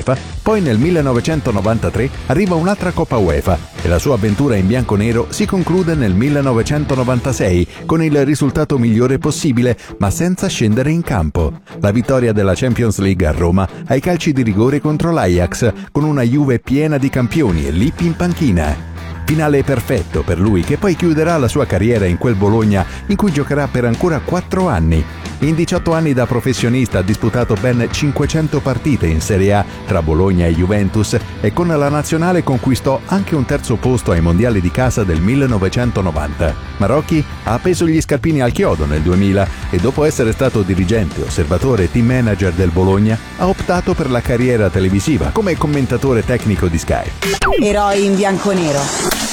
UEFA, poi nel 1993 arriva un'altra Coppa UEFA e la sua avventura in bianconero si conclude nel 1996 con il risultato migliore possibile, ma senza scendere in campo. La vittoria della Champions League a Roma ai calci di rigore contro l'Ajax, con una Juve piena di campioni e Lippi in panchina. Finale perfetto per lui, che poi chiuderà la sua carriera in quel Bologna in cui giocherà per ancora 4 anni. In 18 anni da professionista ha disputato ben 500 partite in Serie A tra Bologna e Juventus e con la nazionale conquistò anche un terzo posto ai mondiali di casa del 1990. Marocchi ha appeso gli scarpini al chiodo nel 2000 e dopo essere stato dirigente, osservatore e team manager del Bologna ha optato per la carriera televisiva come commentatore tecnico di Sky. Eroi in bianconero.